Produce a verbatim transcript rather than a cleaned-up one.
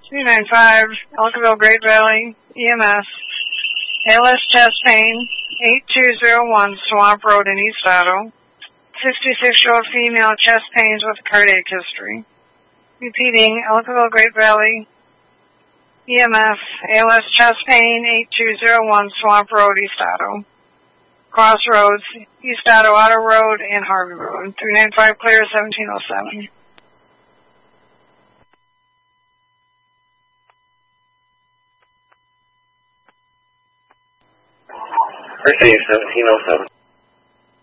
three nine five, Ellicottville Great Valley, E M S, A L S chest pain, eight two zero one Swamp Road in East Otto, sixty-six-year-old female, chest pains with cardiac history. Repeating, Ellicottville Great Valley, E M S, A L S chest pain, eight two zero one Swamp Road, East Otto. Crossroads, East Otto Auto Road and Harvey Road, three nine five clear, seventeen oh seven. First aid, seventeen oh seven.